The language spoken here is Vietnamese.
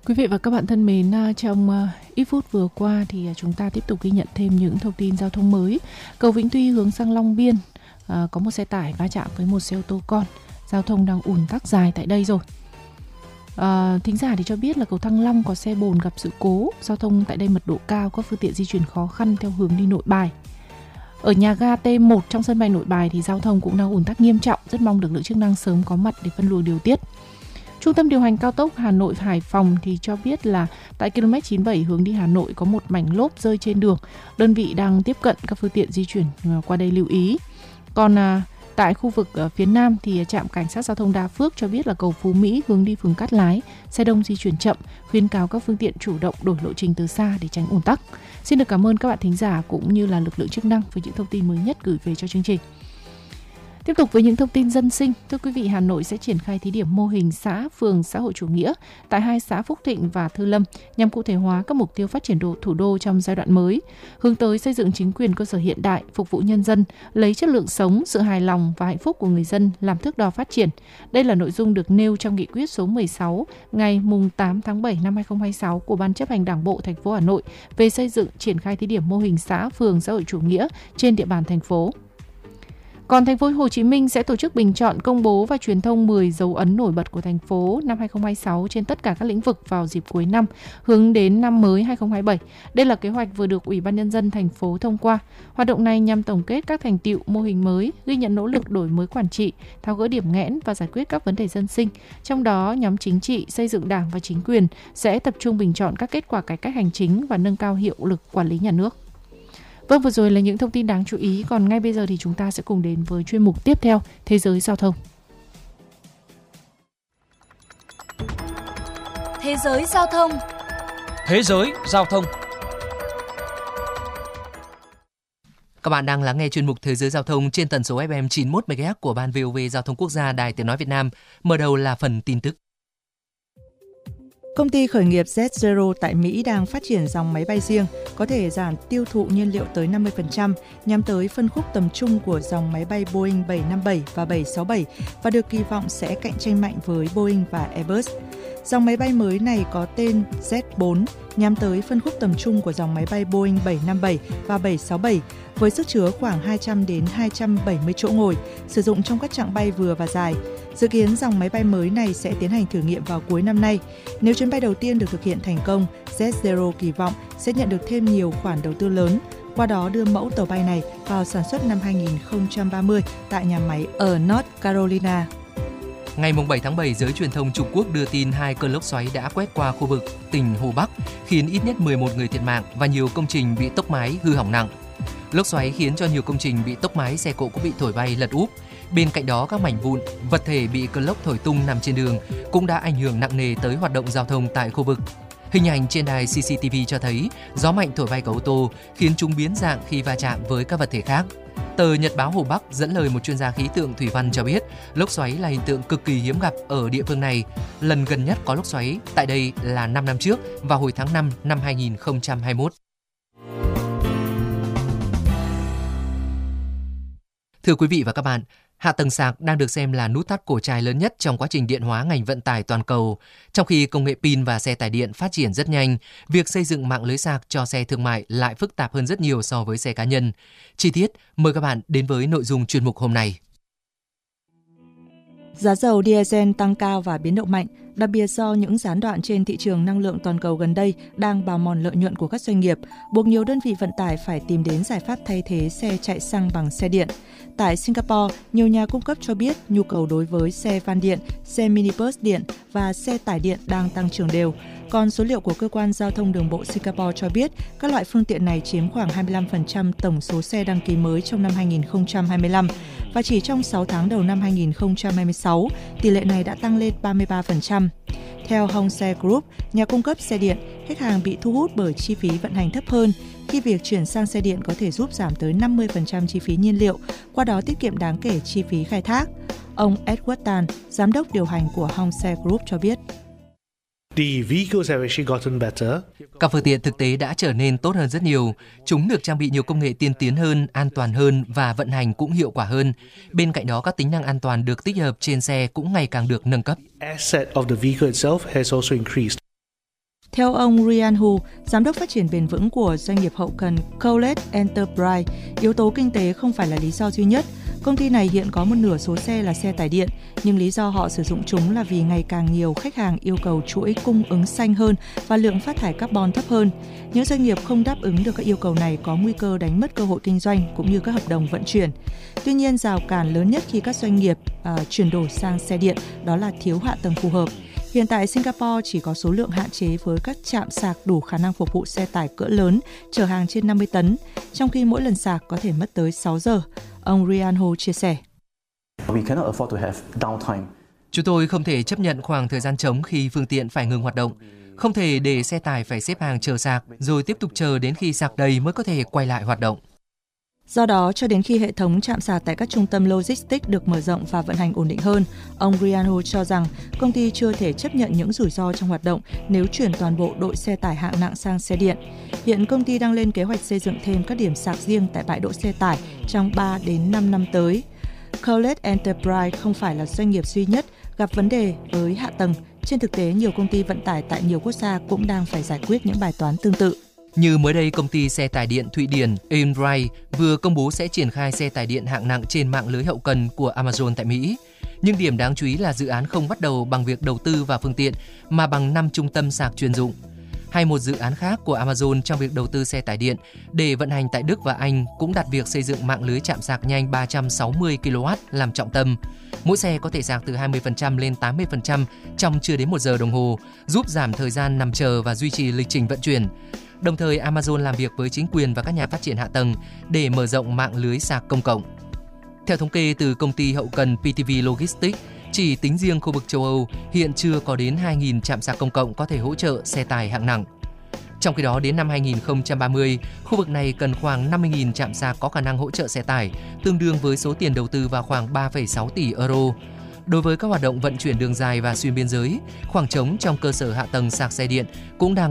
Quý vị và các bạn thân mến, trong ít phút vừa qua thì chúng ta tiếp tục ghi nhận thêm những thông tin giao thông mới. Cầu Vĩnh Tuy hướng sang Long Biên có một xe tải va chạm với một xe ô tô con. Giao thông đang ùn tắc dài tại đây rồi. Thính giả thì cho biết là cầu Thăng Long có xe bồn gặp sự cố. Giao thông tại đây mật độ cao, các phương tiện di chuyển khó khăn theo hướng đi Nội Bài. Ở nhà ga T1 trong sân bay Nội Bài thì giao thông cũng đang ùn tắc nghiêm trọng. Rất mong lực lượng chức năng sớm có mặt để phân luồng điều tiết. Trung tâm điều hành cao tốc Hà Nội Hải Phòng thì cho biết là tại km 97 hướng đi Hà Nội có một mảnh lốp rơi trên đường. Đơn vị đang tiếp cận các phương tiện di chuyển qua đây lưu ý. Còn tại khu vực phía Nam thì trạm cảnh sát giao thông Đa Phước cho biết là cầu Phú Mỹ hướng đi phường Cát Lái, xe đông di chuyển chậm, khuyến cáo các phương tiện chủ động đổi lộ trình từ xa để tránh ùn tắc. Xin được cảm ơn các bạn thính giả cũng như là lực lượng chức năng với những thông tin mới nhất gửi về cho chương trình. Tiếp tục với những thông tin dân sinh, thưa quý vị, Hà Nội sẽ triển khai thí điểm mô hình xã, phường xã hội chủ nghĩa tại 2 xã Phúc Thịnh và Thư Lâm nhằm cụ thể hóa các mục tiêu phát triển thủ đô trong giai đoạn mới, hướng tới xây dựng chính quyền cơ sở hiện đại, phục vụ nhân dân, lấy chất lượng sống, sự hài lòng và hạnh phúc của người dân làm thước đo phát triển. Đây là nội dung được nêu trong nghị quyết số 16 ngày 8 tháng 7 năm 2026 của Ban chấp hành Đảng bộ thành phố Hà Nội về xây dựng triển khai thí điểm mô hình xã, phường xã hội chủ nghĩa trên địa bàn thành phố. Còn thành phố Hồ Chí Minh sẽ tổ chức bình chọn, công bố và truyền thông 10 dấu ấn nổi bật của thành phố năm 2026 trên tất cả các lĩnh vực vào dịp cuối năm, hướng đến năm mới 2027. Đây là kế hoạch vừa được Ủy ban Nhân dân thành phố thông qua. Hoạt động này nhằm tổng kết các thành tựu mô hình mới, ghi nhận nỗ lực đổi mới quản trị, tháo gỡ điểm nghẽn và giải quyết các vấn đề dân sinh. Trong đó, nhóm chính trị, xây dựng Đảng và chính quyền sẽ tập trung bình chọn các kết quả cải cách hành chính và nâng cao hiệu lực quản lý nhà nước. Vâng, vừa rồi là những thông tin đáng chú ý. Còn ngay bây giờ thì chúng ta sẽ cùng đến với chuyên mục tiếp theo, Thế giới giao thông. Thế giới giao thông. Thế giới giao thông. Các bạn đang lắng nghe chuyên mục Thế giới giao thông trên tần số FM 91 MHz của Ban VOV Giao thông Quốc gia Đài Tiếng nói Việt Nam. Mở đầu là phần tin tức. Công ty khởi nghiệp Jet tại Mỹ đang phát triển dòng máy bay riêng, có thể giảm tiêu thụ nhiên liệu tới 50%, nhắm tới phân khúc tầm trung của dòng máy bay Boeing 757 và 767 và được kỳ vọng sẽ cạnh tranh mạnh với Boeing và Airbus. Dòng máy bay mới này có tên Z4, nhắm tới phân khúc tầm trung của dòng máy bay Boeing 757 và 767, với sức chứa khoảng 200 đến 270 chỗ ngồi, sử dụng trong các chặng bay vừa và dài. Dự kiến dòng máy bay mới này sẽ tiến hành thử nghiệm vào cuối năm nay. Nếu chuyến bay đầu tiên được thực hiện thành công, Jet kỳ vọng sẽ nhận được thêm nhiều khoản đầu tư lớn, qua đó đưa mẫu tàu bay này vào sản xuất năm 2030 tại nhà máy ở North Carolina. Ngày 7 tháng 7, giới truyền thông Trung Quốc đưa tin 2 cơn lốc xoáy đã quét qua khu vực tỉnh Hồ Bắc, khiến ít nhất 11 người thiệt mạng và nhiều công trình bị tốc mái hư hỏng nặng. Lốc xoáy khiến cho nhiều công trình bị tốc mái, xe cộ cũng bị thổi bay lật úp. Bên cạnh đó, các mảnh vụn, vật thể bị cơn lốc thổi tung nằm trên đường cũng đã ảnh hưởng nặng nề tới hoạt động giao thông tại khu vực. Hình ảnh trên đài CCTV cho thấy gió mạnh thổi bay cả ô tô, khiến chúng biến dạng khi va chạm với các vật thể khác. Tờ Nhật báo Hồ Bắc dẫn lời một chuyên gia khí tượng thủy văn cho biết, lốc xoáy là hiện tượng cực kỳ hiếm gặp ở địa phương này. Lần gần nhất có lốc xoáy tại đây là 5 năm trước, vào hồi tháng 5 năm 2021. Thưa quý vị và các bạn, hạ tầng sạc đang được xem là nút thắt cổ trai lớn nhất trong quá trình điện hóa ngành vận tải toàn cầu. Trong khi công nghệ pin và xe tải điện phát triển rất nhanh, việc xây dựng mạng lưới sạc cho xe thương mại lại phức tạp hơn rất nhiều so với xe cá nhân. Chi tiết, mời các bạn đến với nội dung chuyên mục hôm nay. Giá dầu diesel tăng cao và biến động mạnh, đặc biệt do những gián đoạn trên thị trường năng lượng toàn cầu gần đây đang bào mòn lợi nhuận của các doanh nghiệp, buộc nhiều đơn vị vận tải phải tìm đến giải pháp thay thế xe chạy xăng bằng xe điện. Tại Singapore, nhiều nhà cung cấp cho biết nhu cầu đối với xe van điện, xe minibus điện và xe tải điện đang tăng trưởng đều. Còn số liệu của cơ quan giao thông đường bộ Singapore cho biết các loại phương tiện này chiếm khoảng 25% tổng số xe đăng ký mới trong năm 2025 và chỉ trong 6 tháng đầu năm 2026, tỷ lệ này đã tăng lên 33%. Theo Hongse Group, nhà cung cấp xe điện, khách hàng bị thu hút bởi chi phí vận hành thấp hơn khi việc chuyển sang xe điện có thể giúp giảm tới 50% chi phí nhiên liệu, qua đó tiết kiệm đáng kể chi phí khai thác. Ông Edward Tan, giám đốc điều hành của Hongse Group cho biết. Các phương tiện thực tế đã trở nên tốt hơn rất nhiều. Chúng được trang bị nhiều công nghệ tiên tiến hơn, an toàn hơn và vận hành cũng hiệu quả hơn. Bên cạnh đó, các tính năng an toàn được tích hợp trên xe cũng ngày càng được nâng cấp. Theo ông Ryan Hu, giám đốc phát triển bền vững của doanh nghiệp hậu cần Collette Enterprise, yếu tố kinh tế không phải là lý do duy nhất. Công ty này hiện có một nửa số xe là xe tải điện, nhưng lý do họ sử dụng chúng là vì ngày càng nhiều khách hàng yêu cầu chuỗi cung ứng xanh hơn và lượng phát thải carbon thấp hơn. Những doanh nghiệp không đáp ứng được các yêu cầu này có nguy cơ đánh mất cơ hội kinh doanh cũng như các hợp đồng vận chuyển. Tuy nhiên, rào cản lớn nhất khi các doanh nghiệp chuyển đổi sang xe điện đó là thiếu hạ tầng phù hợp. Hiện tại, Singapore chỉ có số lượng hạn chế với các trạm sạc đủ khả năng phục vụ xe tải cỡ lớn chở hàng trên 50 tấn, trong khi mỗi lần sạc có thể mất tới 6 giờ. Ông Ryan Ho chia sẻ. Chúng tôi không thể chấp nhận khoảng thời gian trống khi phương tiện phải ngừng hoạt động. Không thể để xe tải phải xếp hàng chờ sạc rồi tiếp tục chờ đến khi sạc đầy mới có thể quay lại hoạt động. Do đó, cho đến khi hệ thống trạm sạc tại các trung tâm logistics được mở rộng và vận hành ổn định hơn, ông Ryan Ho cho rằng công ty chưa thể chấp nhận những rủi ro trong hoạt động nếu chuyển toàn bộ đội xe tải hạng nặng sang xe điện. Hiện công ty đang lên kế hoạch xây dựng thêm các điểm sạc riêng tại bãi đỗ xe tải trong 3 đến 5 năm tới. Collette Enterprise không phải là doanh nghiệp duy nhất gặp vấn đề với hạ tầng. Trên thực tế, nhiều công ty vận tải tại nhiều quốc gia cũng đang phải giải quyết những bài toán tương tự. Như mới đây, công ty xe tải điện Thụy Điển Einride vừa công bố sẽ triển khai xe tải điện hạng nặng trên mạng lưới hậu cần của Amazon tại Mỹ. Nhưng điểm đáng chú ý là dự án không bắt đầu bằng việc đầu tư vào phương tiện mà bằng 5 trung tâm sạc chuyên dụng. Hay một dự án khác của Amazon trong việc đầu tư xe tải điện để vận hành tại Đức và Anh cũng đặt việc xây dựng mạng lưới chạm sạc nhanh 360 kW làm trọng tâm. Mỗi xe có thể sạc từ 20% lên 80% trong chưa đến 1 giờ đồng hồ, giúp giảm thời gian nằm chờ và duy trì lịch trình vận chuyển. Đồng thời, Amazon làm việc với chính quyền và các nhà phát triển hạ tầng để mở rộng mạng lưới sạc công cộng. Theo thống kê từ công ty hậu cần PTV Logistics, chỉ tính riêng khu vực châu Âu hiện chưa có đến 2.000 trạm sạc công cộng có thể hỗ trợ xe tải hạng nặng. Trong khi đó, đến năm 2030, khu vực này cần khoảng 50.000 trạm sạc có khả năng hỗ trợ xe tải, tương đương với số tiền đầu tư vào khoảng 3,6 tỷ euro. Đối với các hoạt động vận chuyển đường dài và xuyên biên giới, khoảng trống trong cơ sở hạ tầng sạc xe điện cũng đang